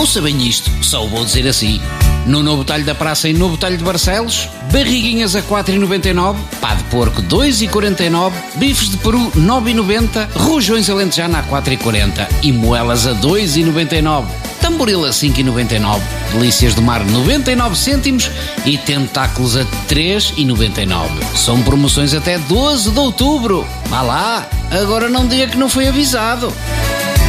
Ouça bem isto, só o vou dizer assim. No Novo Talho da Praça e Novo Talho de Barcelos, barriguinhas a 4,99, pá de porco 2,49, bifes de peru 9,90, rojões alentejano a 4,40 e moelas a 2,99. Tamboril a 5,99, delícias do mar 99 cêntimos e tentáculos a 3,99. São promoções até 12 de outubro. Vá lá, agora não diga que não foi avisado.